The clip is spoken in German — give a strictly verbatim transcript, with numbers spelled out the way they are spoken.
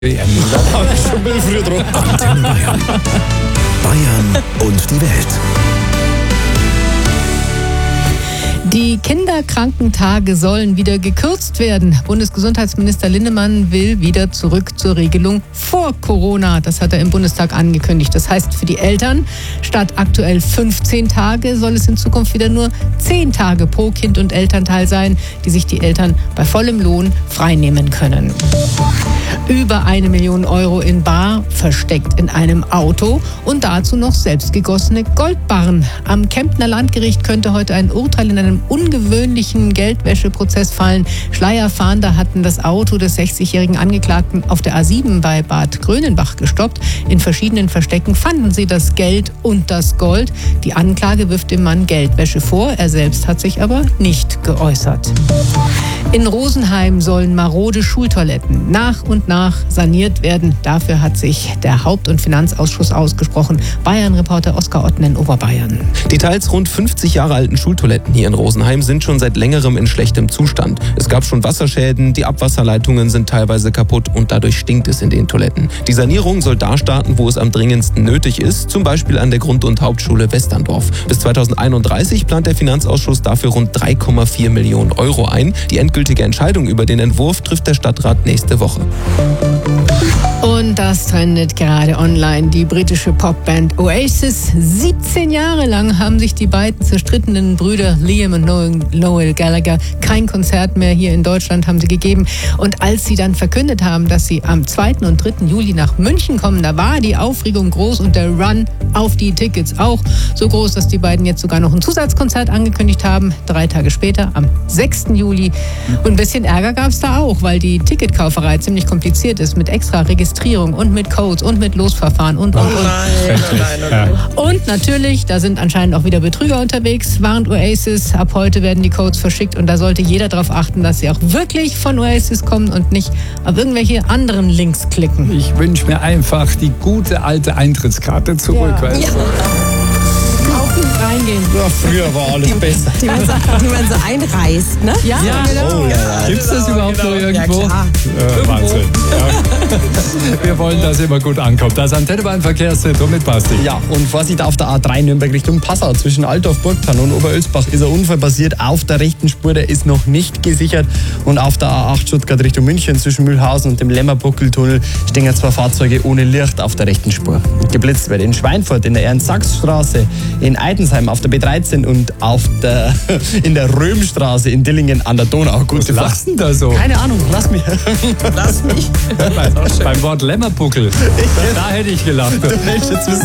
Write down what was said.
Antenne Bayern. Bayern und die Welt. Die Kinderkrankentage sollen wieder gekürzt werden. Bundesgesundheitsminister Linnemann will wieder zurück zur Regelung vor Corona. Das hat er im Bundestag angekündigt. Das heißt, für die Eltern statt aktuell fünfzehn Tage soll es in Zukunft wieder nur zehn Tage pro Kind und Elternteil sein, die sich die Eltern bei vollem Lohn freinehmen können. Über eine Million Euro in bar versteckt in einem Auto und dazu noch selbstgegossene Goldbarren. Am Kemptner Landgericht könnte heute ein Urteil in einem ungewöhnlichen Geldwäscheprozess fallen. Schleierfahnder hatten das Auto des sechzigjährigen Angeklagten auf der A sieben bei Bad Grönenbach gestoppt. In verschiedenen Verstecken fanden sie das Geld und das Gold. Die Anklage wirft dem Mann Geldwäsche vor. Er selbst hat sich aber nicht geäußert. In Rosenheim sollen marode Schultoiletten nach und nach saniert werden. Dafür hat sich der Haupt- und Finanzausschuss ausgesprochen. Bayern-Reporter Oskar Otten in Oberbayern. Die teils rund fünfzig Jahre alten Schultoiletten hier in Rosenheim sind schon seit längerem in schlechtem Zustand. Es gab schon Wasserschäden, die Abwasserleitungen sind teilweise kaputt und dadurch stinkt es in den Toiletten. Die Sanierung soll da starten, wo es am dringendsten nötig ist, zum Beispiel an der Grund- und Hauptschule Westerndorf. Bis zweitausendeinunddreißig plant der Finanzausschuss dafür rund drei Komma vier Millionen Euro ein. Die endgültige Entscheidung über den Entwurf trifft der Stadtrat nächste Woche. Und das trendet gerade online. Die britische Popband Oasis. siebzehn Jahre lang haben sich die beiden zerstrittenen Brüder Liam und Noel Gallagher kein Konzert mehr hier in Deutschland haben sie gegeben. Und als sie dann verkündet haben, dass sie am zweiten und dritten Juli nach München kommen, da war die Aufregung groß und der Run auf die Tickets auch so groß, dass die beiden jetzt sogar noch ein Zusatzkonzert angekündigt haben. Drei Tage später, am sechsten Juli. Und ein bisschen Ärger gab es da auch, weil die Ticketkauferei ziemlich kompliziert ist mit extra Registrierung und mit Codes und mit Losverfahren und, und, und. Nein, nein, nein. Und natürlich, da sind anscheinend auch wieder Betrüger unterwegs, warnt Oasis. Ab heute werden die Codes verschickt und da sollte jeder darauf achten, dass sie auch wirklich von Oasis kommen und nicht auf irgendwelche anderen Links klicken. Ich wünsche mir einfach die gute alte Eintrittskarte zurück. Ja. Weißt du? Kaufen, reingehen. Ja, früher war alles besser. Die man so, die man so einreißt, ne? Ja, genau. Oh, ja, ja. Gibt es das überhaupt noch irgendwo? Ja, klar. Ja, Wahnsinn. Ja. Wir wollen, dass immer gut ankommt. Das Antenne Bayern Verkehrszentrum mit Basti. Ja, und Vorsicht auf der A drei Nürnberg Richtung Passau. Zwischen Altdorf, Burgthann und Oberölsbach ist ein Unfall passiert. Auf der rechten Spur, der ist noch nicht gesichert. Und auf der A acht Stuttgart Richtung München zwischen Mühlhausen und dem Lemmerbuckeltunnel stehen ja zwei Fahrzeuge ohne Licht auf der rechten Spur. Geblitzt wird in Schweinfurt, in der Ernst-Sachs-Straße, in Eidensheim auf der B dreizehn und auf der, in der Röhmstraße in Dillingen an der Donau. Gute Was lachst du denn da so? Keine Ahnung, lass mich. Lass mich. Beim Wort Lämmerbuckel. Da hätte ich gelacht. Mensch, jetzt